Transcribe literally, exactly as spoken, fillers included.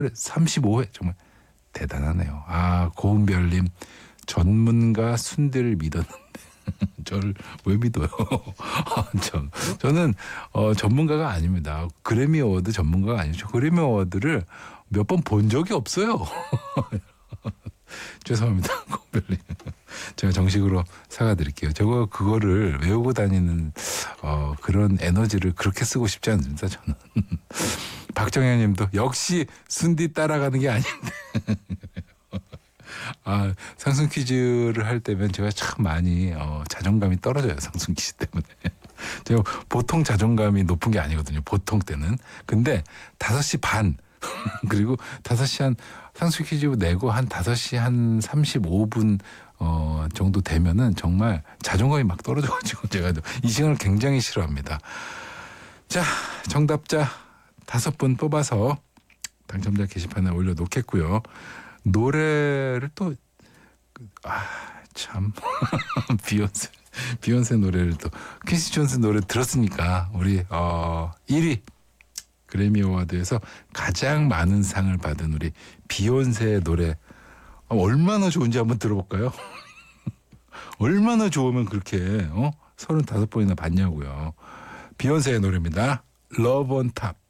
삼십오 회 정말 대단하네요. 아, 고은별님, 전문가 순대를 믿었는데 저를 왜 믿어요? 저, 저는 어, 전문가가 아닙니다. 그래미 어워드 전문가가 아니죠. 그래미 어워드를 몇 번 본 적이 없어요. 죄송합니다, 고은별님. 제가 정식으로 사과드릴게요. 저거 그거를 외우고 다니는 어, 그런 에너지를 그렇게 쓰고 싶지 않습니다. 저는. 박정현님도 역시 순디 따라가는 게 아닌데. 아, 상승 퀴즈를 할 때면 제가 참 많이 어, 자존감이 떨어져요. 상승 퀴즈 때문에. 제가 보통 자존감이 높은 게 아니거든요. 보통 때는. 근데 다섯 시 반 그리고 다섯 시 한 상승 퀴즈 내고 한 다섯 시 한 삼십오 분 어, 정도 되면은 정말 자존감이 막 떨어져가지고 제가 이 시간을 굉장히 싫어합니다. 자, 정답자 다섯 분 뽑아서 당첨자 게시판에 올려놓겠고요. 노래를 또, 아, 참. 비욘세, 비욘세 노래를 또, 퀸시 존스 노래 들었으니까, 우리, 어, 일 위. 그래미 어워드에서 가장 많은 상을 받은 우리 비욘세의 노래. 어, 얼마나 좋은지 한번 들어볼까요? 얼마나 좋으면 그렇게, 어? 서른다섯 번이나 받냐고요. 비욘세의 노래입니다. Love on Top.